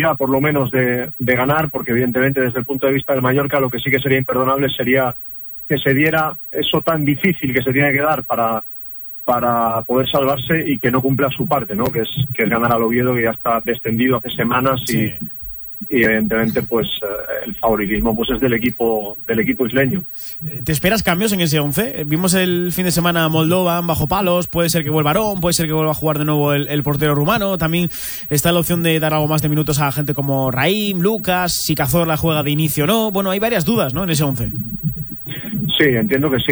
posibilidad por lo menos de ganar, porque evidentemente desde el punto de vista del Mallorca lo que sí que sería imperdonable sería que se diera eso tan difícil que se tiene que dar para poder salvarse y que no cumpla su parte, ¿no? Que es ganar al Oviedo, que ya está descendido hace semanas. Sí. Y evidentemente pues el favoritismo pues es del equipo isleño. ¿Te esperas cambios en ese 11? Vimos el fin de semana a Moldova bajo palos, puede ser que vuelva Aarón, puede ser que vuelva a jugar de nuevo el portero rumano, también está la opción de dar algo más de minutos a gente como Raim, Lucas, si Cazorla juega de inicio o no. Bueno, hay varias dudas, ¿no?, en ese 11. Sí, entiendo que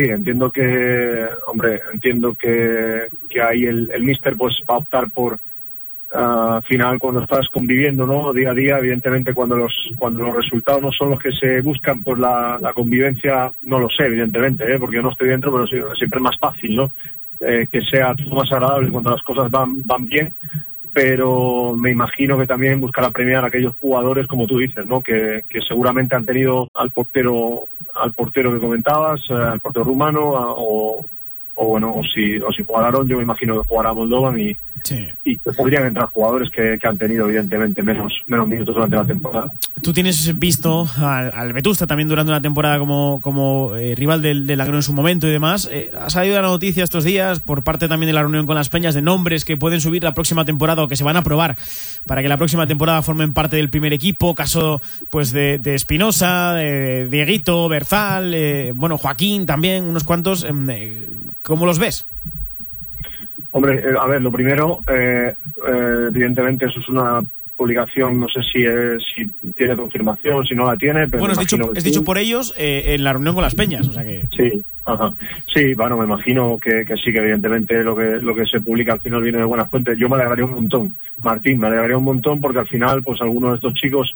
ahí el míster pues va a optar por al final, cuando estás conviviendo, ¿no?, día a día, evidentemente cuando los resultados no son los que se buscan, pues la convivencia, no lo sé, evidentemente, porque yo no estoy dentro, pero siempre es más fácil, ¿no?, que sea todo más agradable cuando las cosas van bien, pero me imagino que también buscará premiar a aquellos jugadores, como tú dices, ¿no?, que seguramente han tenido al portero que comentabas, al portero rumano, o si jugaron, yo me imagino que jugará Moldovan y que podrían entrar jugadores que han tenido evidentemente menos minutos durante la temporada. Tú tienes visto al Vetusta también durante una temporada como rival del Agrón en su momento y demás. Ha salido la noticia estos días por parte también de la reunión con las peñas de nombres que pueden subir la próxima temporada o que se van a probar para que la próxima temporada formen parte del primer equipo. Caso pues de Espinosa, de Dieguito, Berzal, Joaquín también, unos cuantos. ¿Cómo los ves? Hombre, a ver, lo primero, evidentemente eso es una publicación, no sé si tiene confirmación, si no la tiene, pero bueno, es dicho por ellos en la reunión con las peñas, o sea que... Sí, ajá. Sí, bueno, me imagino que sí, que evidentemente lo que se publica al final viene de buena fuente. Yo me alegraría un montón, Martín, porque al final, pues algunos de estos chicos,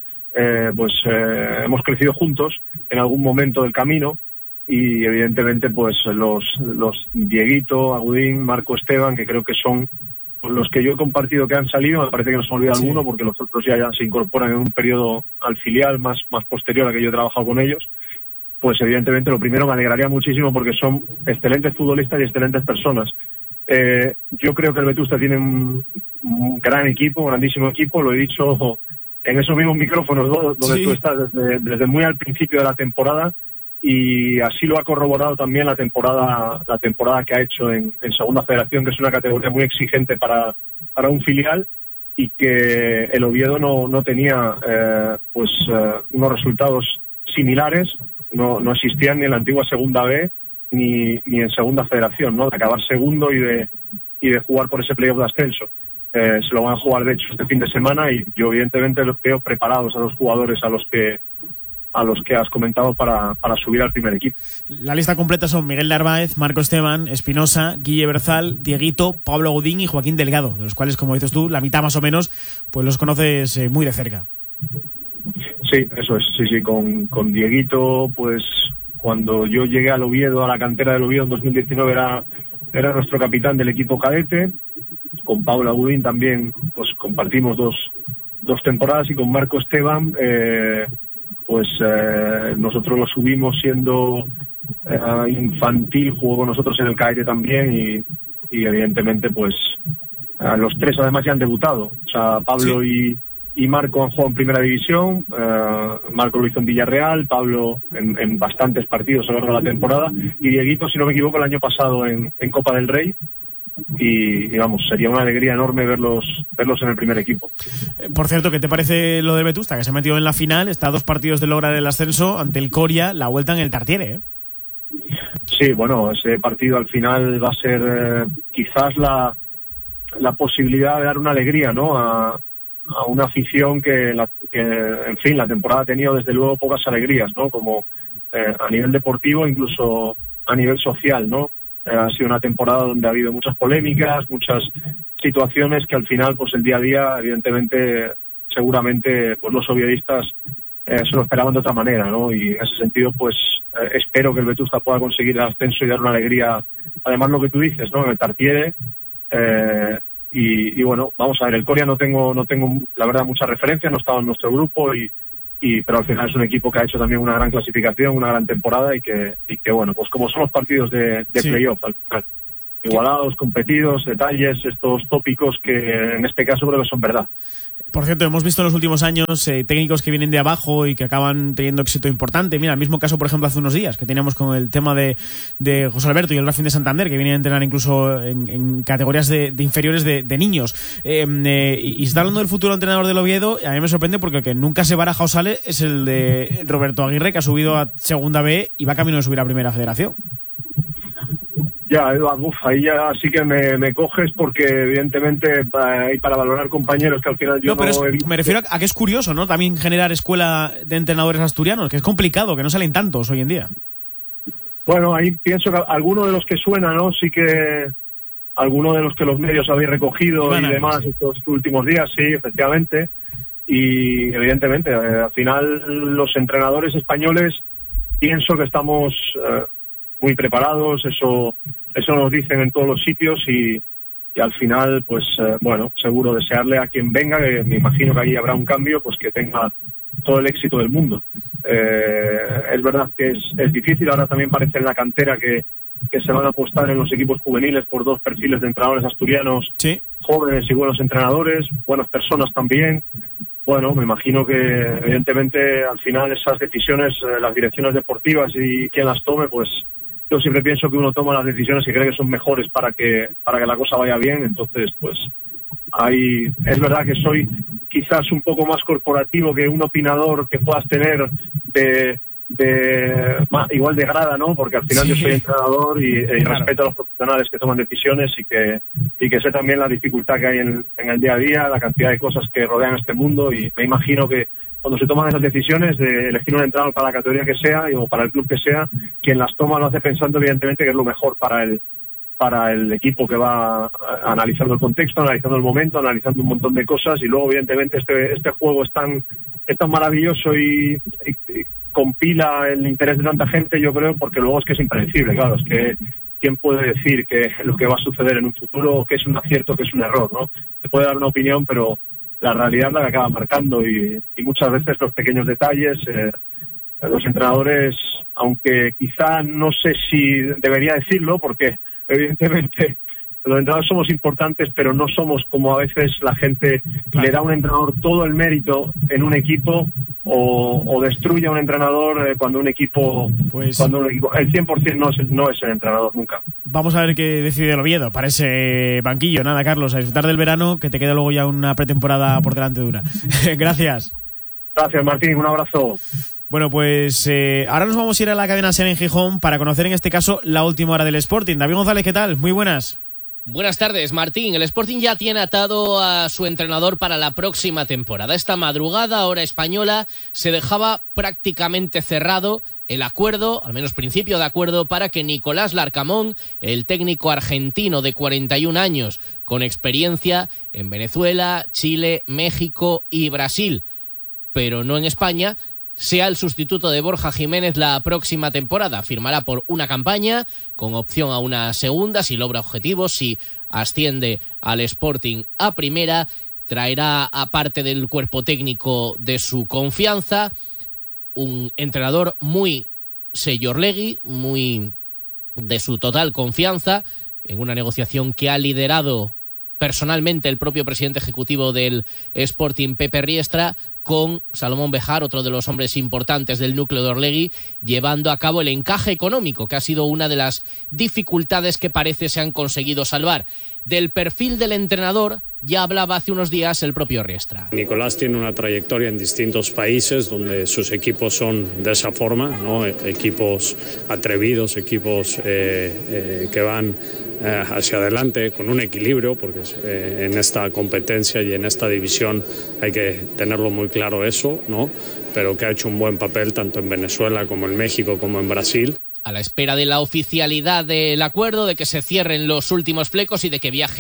hemos crecido juntos en algún momento del camino. Y evidentemente pues los Dieguito, Agudín, Marco Esteban, que creo que son los que yo he compartido que han salido, me parece que no se me olvida alguno, porque los otros ya se incorporan en un periodo al filial más posterior a que yo he trabajado con ellos. Pues evidentemente lo primero me alegraría muchísimo porque son excelentes futbolistas y excelentes personas. Yo creo que el Vetusta tiene un gran equipo, un grandísimo equipo, lo he dicho en esos mismos micrófonos, ¿no?, donde tú estás desde muy al principio de la temporada. Y así lo ha corroborado también la temporada que ha hecho en Segunda Federación, que es una categoría muy exigente para un filial, y que el Oviedo no tenía unos resultados similares, no existían ni en la antigua Segunda B ni en Segunda Federación, ¿no?, de acabar segundo y de jugar por ese playoff de ascenso. Se lo van a jugar de hecho este fin de semana, y yo evidentemente los veo preparados a los jugadores a los que has comentado para subir al primer equipo. La lista completa son Miguel Narváez, Marco Esteban, Espinosa, Guille Berzal, Dieguito, Pablo Agudín y Joaquín Delgado, de los cuales, como dices tú, la mitad más o menos, pues los conoces muy de cerca. Sí, eso es, sí, con Dieguito, pues cuando yo llegué al Oviedo, a la cantera del Oviedo en 2019, era nuestro capitán del equipo cadete. Con Pablo Agudín también pues compartimos dos temporadas, y con Marco Esteban nosotros lo subimos siendo infantil, jugó con nosotros en el cadete también, y evidentemente pues los tres además ya han debutado. O sea, Pablo y Marco han jugado en primera división. Marco lo hizo en Villarreal, Pablo en bastantes partidos a lo largo de la temporada, y Dieguito, si no me equivoco, el año pasado en Copa del Rey. Y vamos, sería una alegría enorme verlos en el primer equipo. Por cierto, ¿qué te parece lo de Vetusta, que se ha metido en la final? Está a 2 partidos de lograr el ascenso ante el Coria, la vuelta en el Tartiere, ¿eh? Sí, bueno, ese partido al final va a ser quizás la posibilidad de dar una alegría, ¿no?, a una afición que en fin, la temporada ha tenido desde luego pocas alegrías, ¿no?, como a nivel deportivo, incluso a nivel social, ¿no? Ha sido una temporada donde ha habido muchas polémicas, muchas situaciones que al final, pues el día a día, evidentemente, seguramente, pues los oviedistas se lo esperaban de otra manera, ¿no? Y en ese sentido, pues espero que el Vetusta pueda conseguir el ascenso y dar una alegría. Además, lo que tú dices, ¿no?, en el Tartiere. Y bueno, vamos a ver, el Coria no tengo la verdad mucha referencia, no estaba en nuestro grupo, pero al final es un equipo que ha hecho también una gran clasificación, una gran temporada, y que bueno, pues como son los partidos de playoff al final. igualados, competidos, detalles, estos tópicos que en este caso creo que son verdad. Por cierto, hemos visto en los últimos años técnicos que vienen de abajo y que acaban teniendo éxito importante. Mira, el mismo caso, por ejemplo, hace unos días, que teníamos con el tema de José Alberto y el Racing de Santander, que vienen a entrenar incluso en categorías de inferiores de niños. Y está hablando del futuro entrenador del Oviedo, y a mí me sorprende porque el que nunca se baraja o sale es el de Roberto Aguirre, que ha subido a Segunda B y va camino de subir a Primera Federación. Ya, Eduardo, ahí ya sí que me coges porque evidentemente y para valorar compañeros que al final yo me refiero a que es curioso, ¿no? También generar escuela de entrenadores asturianos, que es complicado, que no salen tantos hoy en día. Bueno, ahí pienso que alguno de los que suena, ¿no? Sí que alguno de los que los medios habéis recogido y demás estos últimos días, sí, efectivamente. Y evidentemente, al final los entrenadores españoles pienso que estamos muy preparados, eso nos dicen en todos los sitios y al final, pues bueno, seguro desearle a quien venga, que me imagino que ahí habrá un cambio, pues que tenga todo el éxito del mundo. Es verdad que es difícil, ahora también parece en la cantera que se van a apostar en los equipos juveniles por dos perfiles de entrenadores asturianos, sí, jóvenes y buenos entrenadores, buenas personas también. Bueno, me imagino que evidentemente al final esas decisiones, las direcciones deportivas y quien las tome, pues yo siempre pienso que uno toma las decisiones que cree que son mejores para que la cosa vaya bien. Entonces, pues ahí es verdad que soy quizás un poco más corporativo que un opinador que puedas tener igual de grada, ¿no? Porque al final yo soy entrenador y claro, respeto a los profesionales que toman decisiones y que sé también la dificultad que hay en el día a día, la cantidad de cosas que rodean este mundo, y me imagino que cuando se toman esas decisiones de elegir un entrenador para la categoría que sea o para el club que sea, quien las toma lo hace pensando evidentemente que es lo mejor para el equipo que va analizando el contexto, analizando el momento, analizando un montón de cosas, y luego evidentemente este juego es tan maravilloso y compila el interés de tanta gente, yo creo, porque luego es que es impredecible, claro, es que quién puede decir que lo que va a suceder en un futuro, que es un acierto, que es un error, ¿no? Se puede dar una opinión, pero la realidad es la que acaba marcando, y muchas veces los pequeños detalles, los entrenadores, aunque quizá no sé si debería decirlo, porque evidentemente los entrenadores somos importantes, pero no somos como a veces la gente le da a un entrenador todo el mérito en un equipo o destruye a un entrenador cuando un equipo el 100% no es el entrenador nunca. Vamos a ver qué decide el Oviedo para ese banquillo. Nada, Carlos, a disfrutar del verano, que te queda luego ya una pretemporada por delante dura. Gracias. Gracias, Martín, un abrazo. Bueno, pues ahora nos vamos a ir a la cadena SER en Gijón para conocer en este caso la última hora del Sporting. David González, ¿qué tal? Muy buenas. Buenas tardes, Martín. El Sporting ya tiene atado a su entrenador para la próxima temporada. Esta madrugada, hora española, se dejaba prácticamente cerrado el acuerdo, al menos principio de acuerdo, para que Nicolás Larcamón, el técnico argentino de 41 años, con experiencia en Venezuela, Chile, México y Brasil, pero no en España, sea el sustituto de Borja Jiménez la próxima temporada. Firmará por una campaña con opción a una segunda si logra objetivos, si asciende al Sporting a primera. Traerá, aparte del cuerpo técnico de su confianza, un entrenador muy Seyorlegui, muy de su total confianza, en una negociación que ha liderado personalmente el propio presidente ejecutivo del Sporting, Pepe Riestra, con Salomón Bejar, otro de los hombres importantes del núcleo de Orlegui, llevando a cabo el encaje económico, que ha sido una de las dificultades que parece se han conseguido salvar. Del perfil del entrenador ya hablaba hace unos días el propio Riestra. Nicolás tiene una trayectoria en distintos países donde sus equipos son de esa forma, ¿no? Equipos atrevidos, equipos que van hacia adelante con un equilibrio, porque en esta competencia y en esta división hay que tenerlo muy claro eso, ¿no? Pero que ha hecho un buen papel tanto en Venezuela como en México como en Brasil. A la espera de la oficialidad del acuerdo, de que se cierren los últimos flecos y de que viaje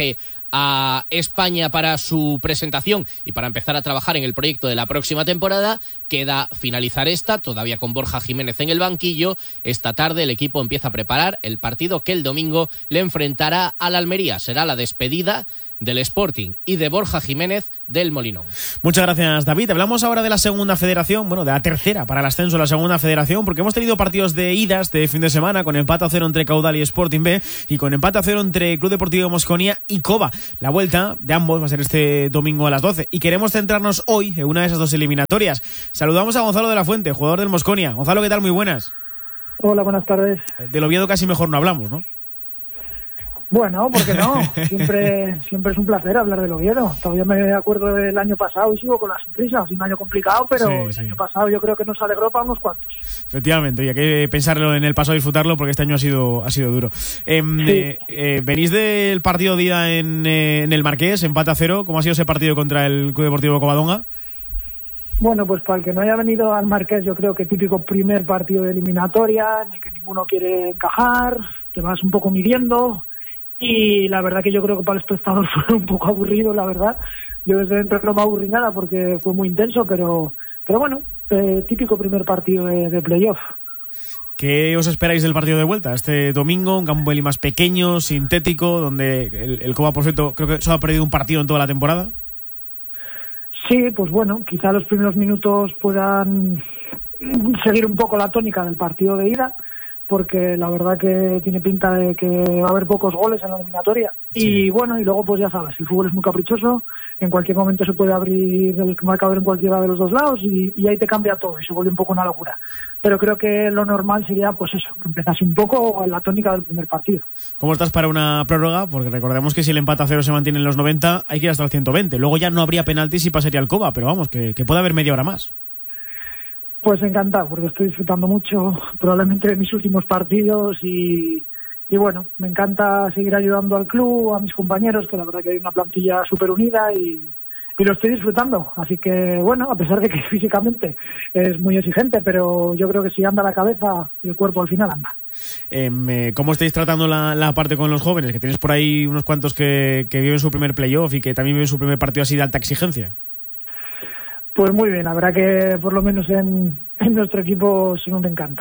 a España para su presentación y para empezar a trabajar en el proyecto de la próxima temporada. Queda finalizar esta, todavía con Borja Jiménez en el banquillo. Esta tarde el equipo empieza a preparar el partido que el domingo le enfrentará al Almería. Será la despedida del Sporting y de Borja Jiménez del Molinón. Muchas gracias, David. Hablamos ahora de la segunda federación, bueno, de la tercera para el ascenso de la segunda federación, porque hemos tenido partidos de ida este fin de semana, con empate a 0 entre Caudal y Sporting B, y con empate a 0 entre Club Deportivo Mosconia y Cova. La vuelta de ambos va a ser este domingo a las 12, y queremos centrarnos hoy en una de esas dos eliminatorias. Saludamos a Gonzalo de la Fuente, jugador del Mosconia. Gonzalo, ¿qué tal? Muy buenas. Hola, buenas tardes. Del Oviedo casi mejor no hablamos, ¿no? Bueno, ¿por qué no? Siempre es un placer hablar del Oviedo. Todavía me acuerdo del año pasado y sigo con la sonrisa. Ha sido un año complicado, pero el año pasado yo creo que nos alegró para unos cuantos. Efectivamente, y hay que pensarlo en el pasado y disfrutarlo, porque este año ha sido duro. Venís del partido de ida en el Marqués, empate a 0. ¿Cómo ha sido ese partido contra el Club Deportivo Covadonga? Bueno, pues para el que no haya venido al Marqués, yo creo que típico primer partido de eliminatoria, en el que ninguno quiere encajar, te vas un poco midiendo. Y la verdad que yo creo que para el espectador fue un poco aburrido, la verdad. Yo desde dentro no me aburrí nada porque fue muy intenso, pero bueno, típico primer partido de playoff. ¿Qué os esperáis del partido de vuelta? Este domingo, un campo más pequeño, sintético, donde el Cova, por cierto, creo que solo ha perdido un partido en toda la temporada. Sí, pues bueno, quizá los primeros minutos puedan seguir un poco la tónica del partido de ida, porque la verdad que tiene pinta de que va a haber pocos goles en la eliminatoria. Sí. Y bueno, y luego pues ya sabes, el fútbol es muy caprichoso, en cualquier momento se puede abrir el marcador en cualquiera de los dos lados y ahí te cambia todo y se vuelve un poco una locura. Pero creo que lo normal sería pues eso, que empezase un poco en la tónica del primer partido. ¿Cómo estás para una prórroga? Porque recordemos que si el empate a 0 se mantiene en los 90, hay que ir hasta el 120. Luego ya no habría penaltis y pasaría al Cova, pero vamos, que puede haber media hora más. Pues encantado, porque estoy disfrutando mucho, probablemente de mis últimos partidos y bueno, me encanta seguir ayudando al club, a mis compañeros, que la verdad que hay una plantilla súper unida y lo estoy disfrutando. Así que bueno, a pesar de que físicamente es muy exigente, pero yo creo que si anda la cabeza, el cuerpo al final anda. ¿Cómo estáis tratando la parte con los jóvenes? Que tienes por ahí unos cuantos que viven su primer playoff y que también viven su primer partido así de alta exigencia. Pues muy bien, la verdad que por lo menos en nuestro equipo son un encanto.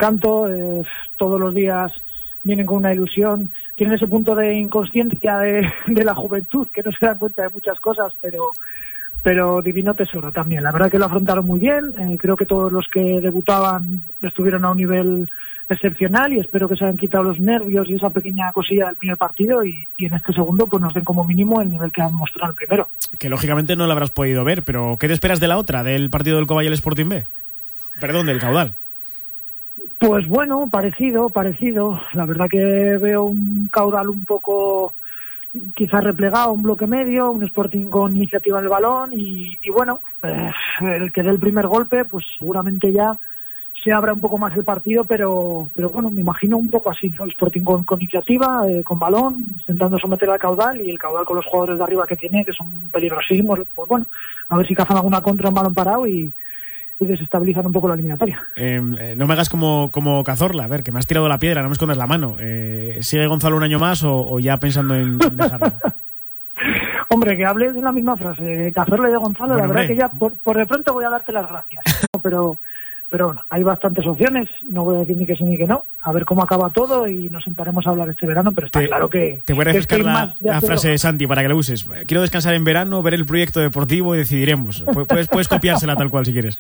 Todos los días vienen con una ilusión, tienen ese punto de inconsciencia de la juventud, que no se dan cuenta de muchas cosas, pero divino tesoro también. La verdad que lo afrontaron muy bien, creo que todos los que debutaban estuvieron a un nivel excepcional y espero que se hayan quitado los nervios y esa pequeña cosilla del primer partido y en este segundo pues nos den como mínimo el nivel que han mostrado en el primero. Que lógicamente no lo habrás podido ver, pero ¿qué te esperas de la otra, del partido del Cova y el Sporting B? Perdón, del Caudal. Pues bueno, parecido. La verdad que veo un Caudal un poco quizás replegado, un bloque medio, un Sporting con iniciativa en el balón y bueno, el que dé el primer golpe pues seguramente ya se abra un poco más el partido, pero bueno, me imagino un poco así, ¿no? El Sporting con iniciativa, con balón, intentando someter al Caudal y el Caudal con los jugadores de arriba que tiene, que son peligrosísimos, pues bueno, a ver si cazan alguna contra en balón parado y desestabilizan un poco la eliminatoria. No me hagas como Cazorla, a ver, que me has tirado la piedra, no me escondes la mano. ¿Sigue Gonzalo un año más o ya pensando en dejarlo? Hombre, que hables de la misma frase, Cazorla y de Gonzalo, bueno, la verdad que ya por de pronto voy a darte las gracias, pero bueno, hay bastantes opciones, no voy a decir ni que sí ni que no, a ver cómo acaba todo y nos sentaremos a hablar este verano, pero está claro que... Te voy a refrescar la frase de Santi para que la uses. Quiero descansar en verano, ver el proyecto deportivo y decidiremos. Puedes copiársela tal cual si quieres.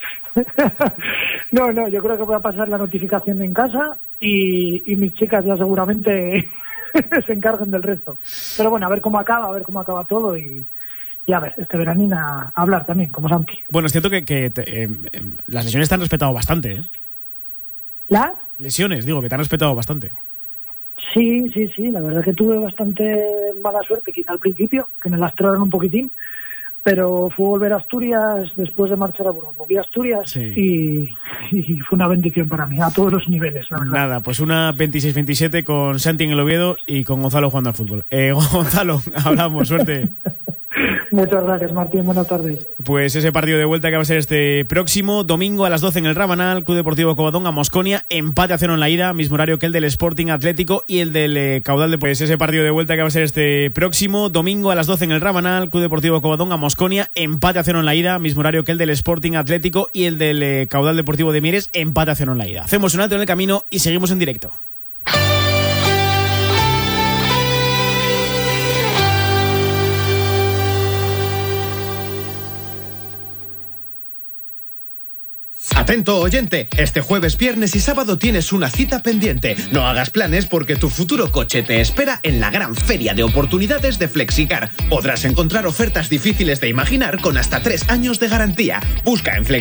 No, yo creo que voy a pasar la notificación en casa y mis chicas ya seguramente se encarguen del resto. Pero bueno, a ver cómo acaba todo y a ver, este veranín a hablar también, como Santi. Bueno, es cierto que las lesiones te han respetado bastante, ¿eh? ¿Las? Lesiones, digo, que te han respetado bastante. Sí, la verdad que tuve bastante mala suerte, quizá al principio, que me lastraron un poquitín, pero fue volver a Asturias después de marchar a Burgos. Volví a Asturias sí. y fue una bendición para mí, a todos los niveles, la verdad. Nada, pues una 26-27 con Santi en el Oviedo y con Gonzalo jugando al fútbol. Gonzalo, hablamos, suerte. Muchas gracias, Martín. Buenas tardes. Pues ese partido de vuelta que va a ser este próximo domingo a las 12 en el Rabanal, Club Deportivo Covadonga Mosconia, empate a 0 en la ida, mismo horario que el del Sporting Atlético y el del Caudal de... Pues ese partido de vuelta que va a ser este próximo domingo a las 12 en el Rabanal, Club Deportivo Covadonga Mosconia, empate a 0 en la ida, mismo horario que el del Sporting Atlético y el del Caudal Deportivo de Mieres, empate a 0 en la ida. Hacemos un alto en el camino y seguimos en directo. Atento oyente, este jueves, viernes y sábado tienes una cita pendiente. No hagas planes porque tu futuro coche te espera en la gran feria de oportunidades de Flexicar. Podrás encontrar ofertas difíciles de imaginar con hasta 3 años de garantía. Busca en